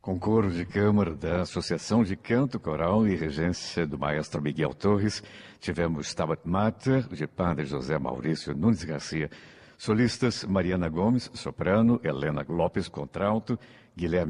Com coro de câmara da Associação de Canto Coral e regência do maestro Miguel Torres, tivemos Stabat Mater, de Padre José Maurício Nunes Garcia, solistas Mariana Gomes, soprano, Helena Lopes, contralto, Guilherme